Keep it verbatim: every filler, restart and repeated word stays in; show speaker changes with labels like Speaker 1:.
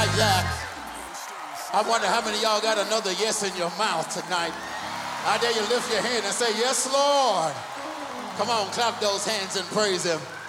Speaker 1: like that. I wonder how many of y'all got another yes in your mouth tonight. I dare you lift your hand and say, yes, Lord. Come on, clap those hands and praise him.